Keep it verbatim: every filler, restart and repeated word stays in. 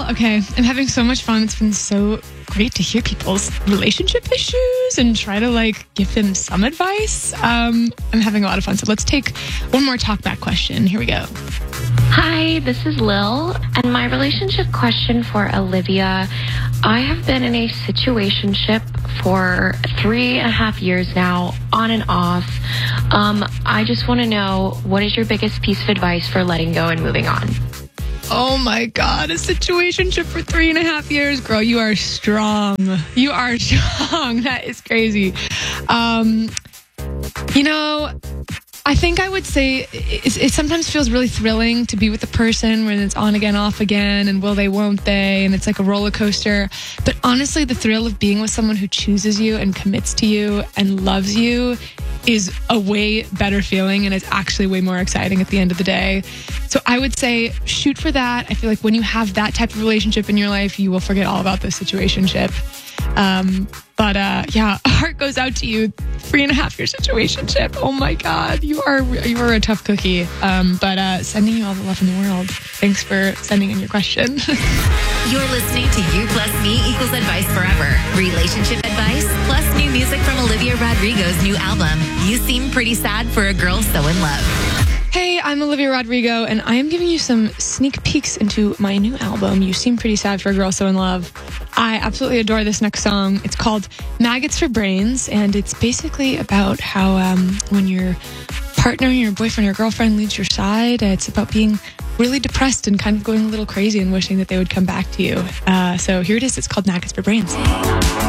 okay. I'm having so much fun. It's been so great to hear people's relationship issues and try to like give them some advice. Um, I'm having a lot of fun. So let's take one more talk back question. Here we go. Hi, this is Lil, and my relationship question for Olivia. I have been in a situationship for three and a half years now, on and off. Um, I just want to know, what is your biggest piece of advice for letting go and moving on? Oh my God, a situationship for three and a half years. Girl, you are strong. You are strong. That is crazy. Um, you know, I think I would say it, it sometimes feels really thrilling to be with a person when it's on again, off again, and will they, won't they, and it's like a roller coaster. But honestly, the thrill of being with someone who chooses you and commits to you and loves you is a way better feeling, and it's actually way more exciting at the end of the day. So I would say shoot for that. I feel like when you have that type of relationship in your life, you will forget all about the situationship. Um, but uh, yeah, heart goes out to you. Three and a half year situationship. Oh my God, you are you are a tough cookie. Um, but uh, sending you all the love in the world. Thanks for sending in your question. You're listening to You Plus Me Equals Advice Forever. Relationship advice plus new music from Olivia Rodrigo's new album. You seem pretty sad for a girl so in love. Hey, I'm Olivia Rodrigo, and I am giving you some sneak peeks into my new album, You Seem Pretty Sad for a Girl So in Love. I absolutely adore this next song. It's called Maggots for Brains, and it's basically about how um, when your partner, your boyfriend or girlfriend leaves your side, it's about being really depressed and kind of going a little crazy and wishing that they would come back to you. Uh, so here it is. It's called Maggots for Brains.